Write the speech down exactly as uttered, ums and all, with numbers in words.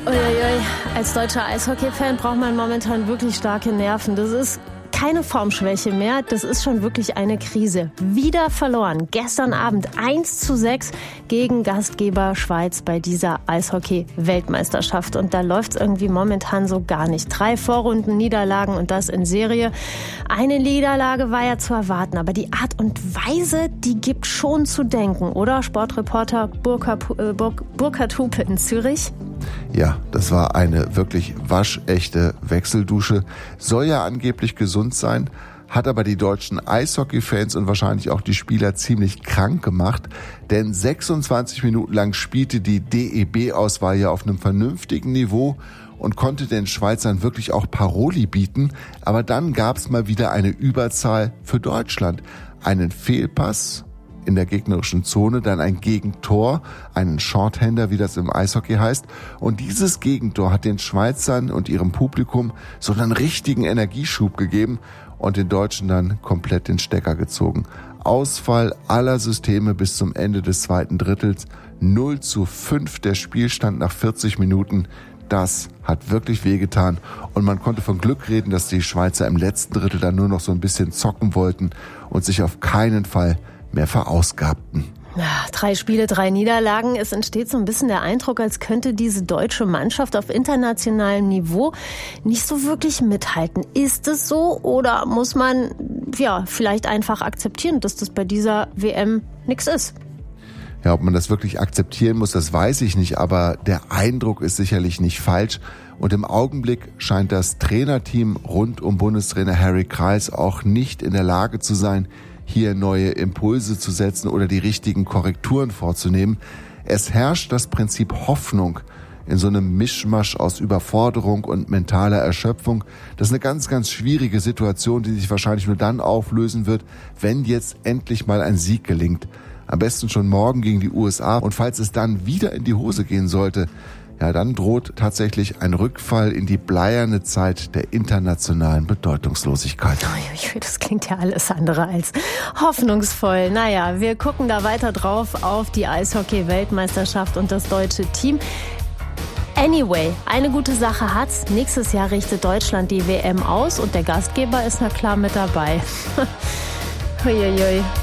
Uiuiui. Als deutscher Eishockey-Fan braucht man momentan wirklich starke Nerven. Das ist keine Formschwäche mehr, das ist schon wirklich eine Krise. Wieder verloren. Gestern Abend eins zu sechs gegen Gastgeber Schweiz bei dieser Eishockey-Weltmeisterschaft. Und da läuft es irgendwie momentan so gar nicht. Drei Vorrunden-Niederlagen und das in Serie. Eine Niederlage war ja zu erwarten, aber die Art und Weise, die gibt schon zu denken, oder? Sportreporter Burkhard, äh, Burkhard Hupe in Zürich. Ja, das war eine wirklich waschechte Wechseldusche. Soll ja angeblich gesund sein, hat aber die deutschen Eishockey-Fans und wahrscheinlich auch die Spieler ziemlich krank gemacht. Denn sechsundzwanzig Minuten lang spielte die D E B-Auswahl ja auf einem vernünftigen Niveau und konnte den Schweizern wirklich auch Paroli bieten. Aber dann gab es mal wieder eine Überzahl für Deutschland. Einen Fehlpass in der gegnerischen Zone, dann ein Gegentor, einen Shorthander, wie das im Eishockey heißt. Und dieses Gegentor hat den Schweizern und ihrem Publikum so einen richtigen Energieschub gegeben und den Deutschen dann komplett den Stecker gezogen. Ausfall aller Systeme bis zum Ende des zweiten Drittels. null zu fünf der Spielstand nach vierzig Minuten. Das hat wirklich wehgetan und man konnte von Glück reden, dass die Schweizer im letzten Drittel dann nur noch so ein bisschen zocken wollten und sich auf keinen Fall mehr verausgabten. Ja, drei Spiele, drei Niederlagen. Es entsteht so ein bisschen der Eindruck, als könnte diese deutsche Mannschaft auf internationalem Niveau nicht so wirklich mithalten. Ist es so oder muss man ja vielleicht einfach akzeptieren, dass das bei dieser W M nichts ist? Ja, ob man das wirklich akzeptieren muss, das weiß ich nicht, aber der Eindruck ist sicherlich nicht falsch. Und im Augenblick scheint das Trainerteam rund um Bundestrainer Harry Kreis auch nicht in der Lage zu sein, hier neue Impulse zu setzen oder die richtigen Korrekturen vorzunehmen. Es herrscht das Prinzip Hoffnung in so einem Mischmasch aus Überforderung und mentaler Erschöpfung. Das ist eine ganz, ganz schwierige Situation, die sich wahrscheinlich nur dann auflösen wird, wenn jetzt endlich mal ein Sieg gelingt. Am besten schon morgen gegen die U S A. Und falls es dann wieder in die Hose gehen sollte, ja, dann droht tatsächlich ein Rückfall in die bleierne Zeit der internationalen Bedeutungslosigkeit. Das klingt ja alles andere als hoffnungsvoll. Naja, wir gucken da weiter drauf auf die Eishockey-Weltmeisterschaft und das deutsche Team. Anyway, eine gute Sache hat's. Nächstes Jahr richtet Deutschland die W M aus und der Gastgeber ist na klar mit dabei. Huiuiui.